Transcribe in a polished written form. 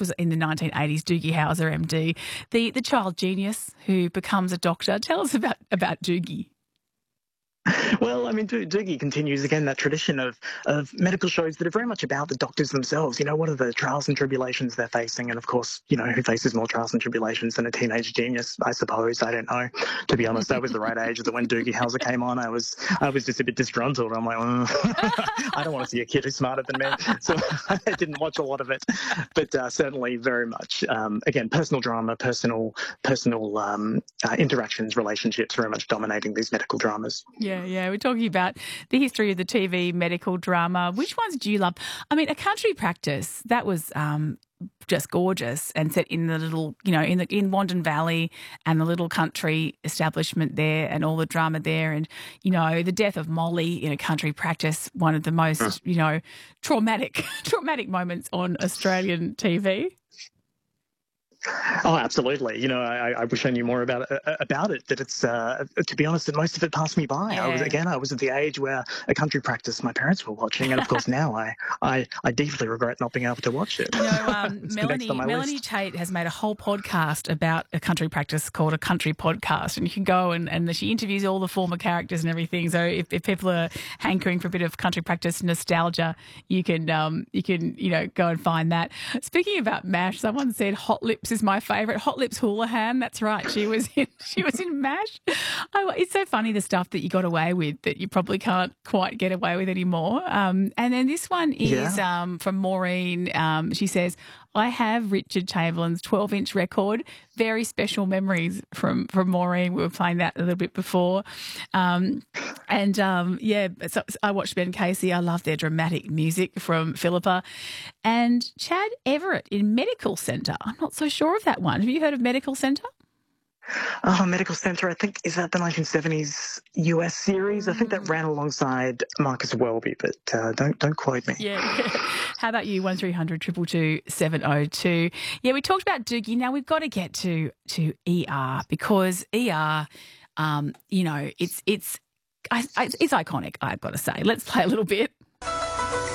was in the 1980s, Doogie Howser, MD, the child genius who becomes a doctor. Tell us about Doogie. Well, I mean, Doogie continues again that tradition of medical shows that are very much about the doctors themselves. You know, what are the trials and tribulations they're facing, and of course, you know, who faces more trials and tribulations than a teenage genius? I suppose. I don't know. To be honest, I was the right age that when Doogie Howser came on, I was just a bit disgruntled. I'm like, I don't want to see a kid who's smarter than me, so I didn't watch a lot of it. But certainly, very much again, personal drama, personal interactions, relationships, very much dominating these medical dramas. Yeah. We're talking about the history of the TV medical drama. Which ones do you love? I mean, A Country Practice, that was just gorgeous and set in the little, you know, in Wandon Valley and the little country establishment there and all the drama there. And, you know, the death of Molly in A Country Practice, one of the most, you know, traumatic moments on Australian TV. Oh, absolutely. You know, I wish I knew more about it. But it's to be honest, most of it passed me by. Yeah. I was at the age where A Country Practice my parents were watching, and of course now I deeply regret not being able to watch it. You know, Melanie Tate has made a whole podcast about A Country Practice called A Country Podcast, and you can go and she interviews all the former characters and everything. So if people are hankering for a bit of Country Practice nostalgia, you can you know, go and find that. Speaking about MASH, someone said Hot Lips is my favourite. Hot Lips Houlihan, that's right. She was in MASH. It's so funny the stuff that you got away with that you probably can't quite get away with anymore. And then this one is from Maureen. She says, I have Richard Chamberlain's 12-inch record. Very special memories from Maureen. We were playing that a little bit before. So I watched Ben Casey. I love their dramatic music from Philippa. And Chad Everett in Medical Centre. I'm not so sure of that one. Have you heard of Medical Centre? Oh, Medical Centre, I think, is that the 1970s US series? I think that ran alongside Marcus Welby, but don't quote me. Yeah. How about you, 1300 222 702? Yeah, we talked about Doogie. Now we've got to get to ER because ER, you know, it's iconic, I've got to say. Let's play a little bit.